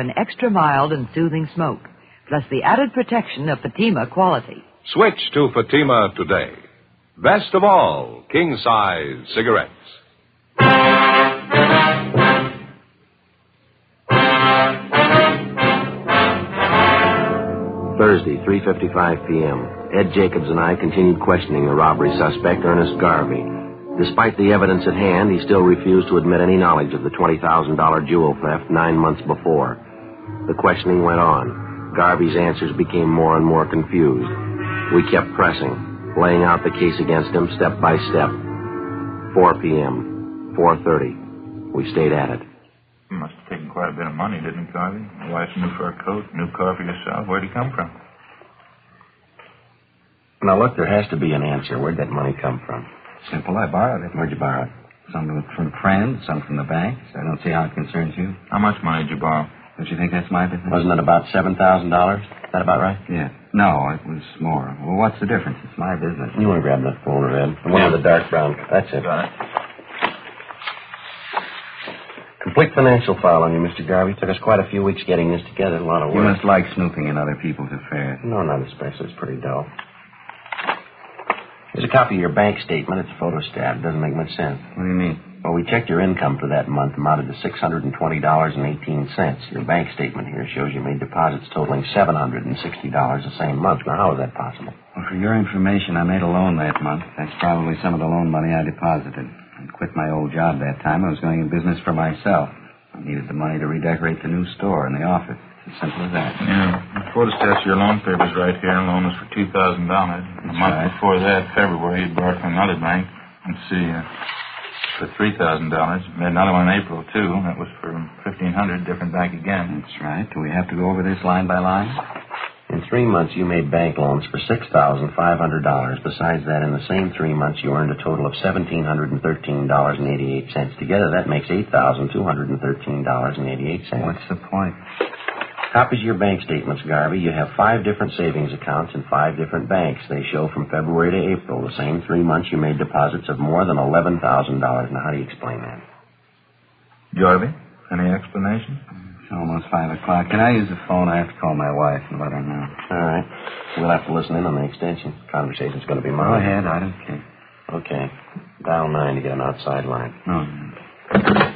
An extra mild and soothing smoke, plus the added protection of Fatima quality. Switch to Fatima today. Best of all, king-size cigarettes. Thursday, 3:55 p.m. Ed Jacobs and I continued questioning the robbery suspect, Ernest Garvey. Despite the evidence at hand, he still refused to admit any knowledge of the $20,000 jewel theft 9 months before. The questioning went on. Garvey's answers became more and more confused. We kept pressing, laying out the case against him step by step. 4 p.m., 4:30. We stayed at it. You must have taken quite a bit of money, didn't it, Garvey? Your wife's new fur coat, new car for yourself. Where'd he come from? Now, look, there has to be an answer. Where'd that money come from? Simple. I borrowed it. Where'd you borrow it? Some from friends, some from the bank. So I don't see how it concerns you. How much money did you borrow? Don't you think that's my business? Wasn't it about $7,000? Is that about right? Yeah. No, it was more. Well, what's the difference? It's my business. You want to grab that folder, Ed? The one with the dark brown. That's it. Got it. Complete financial file on you, Mr. Garvey. Took us quite a few weeks getting this together. A lot of You work. must like snooping in other people's affairs. No, not especially. It's pretty dull. Here's a copy of your bank statement. It's photostat. It doesn't make much sense. What do you mean? Well, we checked your income for that month, amounted to $620.18. Your bank statement here shows you made deposits totaling $760 the same month. Now, how is that possible? Well, for your information, I made a loan that month. That's probably some of the loan money I deposited. I quit my old job that time. I was going in business for myself. I needed the money to redecorate the new store and the office. It's as simple as that. Yeah. The photostats of your loan papers right here. The loan was for $2,000. A month before that, February, you borrowed from another bank. Let's see, for $3,000. Made another one in April, too. That was for $1,500, different bank again. That's right. Do we have to go over this line by line? In 3 months, you made bank loans for $6,500. Besides that, in the same 3 months, you earned a total of $1,713.88. Together, that makes $8,213.88. What's the point? Copies of your bank statements, Garvey. You have 5 different savings accounts in 5 different banks. They show from February to April, the same 3 months, you made deposits of more than $11,000. Now, how do you explain that? Garvey, any explanation? It's almost 5 o'clock. Can I use the phone? I have to call my wife and let her know. All right. We'll have to listen in on the extension. Conversation's going to be Go mine. ahead. I don't care. Okay. Dial 9 to get an outside line. No.